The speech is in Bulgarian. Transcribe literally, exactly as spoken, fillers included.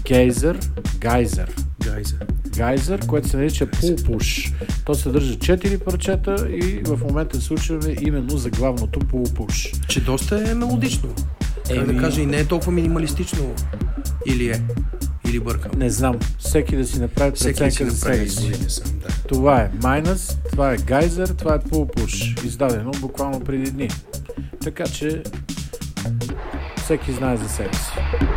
Гейзър, Гайзър. Гайзър. Гайзър, което се нарича Pull Push. То съдържа четири парчета и в момента слушаме именно заглавното Pull Push. Че доста е мелодично. Как Еми... да кажа, и не е толкова минималистично. Или е? Или бъркам? Не знам. Всеки да си направи преценка за себе си. Да. Това е Minus, това е Гайзър, това е Pull Push. Издадено буквално преди дни. Така че всеки знае за себе си.